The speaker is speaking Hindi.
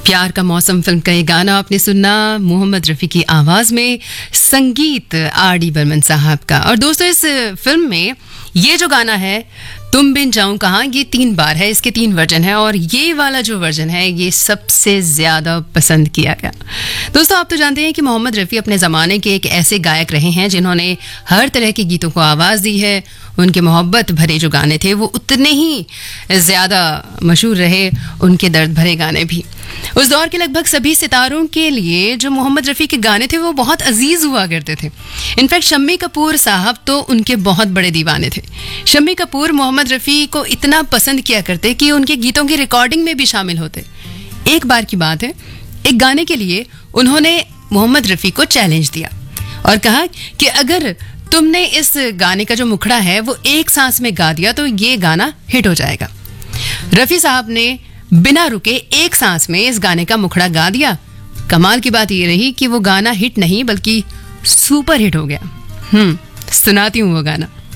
प्यार का मौसम फिल्म का ये गाना आपने सुना मोहम्मद रफ़ी की आवाज़ में, संगीत आर.डी. बर्मन साहब का। और दोस्तों, इस फिल्म में ये जो गाना है तुम बिन जाऊं कहाँ, ये 3 बार है, इसके 3 वर्जन है और ये वाला जो वर्जन है ये सबसे ज़्यादा पसंद किया गया। दोस्तों, आप तो जानते हैं कि मोहम्मद रफ़ी अपने ज़माने के एक ऐसे गायक रहे हैं जिन्होंने हर तरह के गीतों को आवाज़ दी है। उनके मोहब्बत भरे जो गाने थे वो उतने ही ज़्यादा मशहूर रहे, उनके दर्द भरे गाने भी। उस दौर के लगभग सभी सितारों के लिए जो मोहम्मद रफ़ी के गाने थे वो बहुत अजीज हुआ करते थे। इनफैक्ट शम्मी कपूर साहब तो उनके बहुत बड़े दीवाने थे। शम्मी कपूर मोहम्मद रफ़ी को इतना पसंद किया करते कि उनके गीतों की रिकॉर्डिंग में भी शामिल होते। एक बार की बात है, एक गाने के लिए उन्होंने मोहम्मद रफ़ी को चैलेंज दिया और कहा कि अगर तुमने इस गाने का जो मुखड़ा है वो एक सांस में गा दिया तो ये गाना हिट हो जाएगा। रफ़ी साहब ने बिना रुके एक सांस में इस गाने का मुखड़ा गा दिया। कमाल की बात ये रही कि वो गाना हिट नहीं बल्कि सुपर हिट हो गया। सुनाती हूँ वो गाना।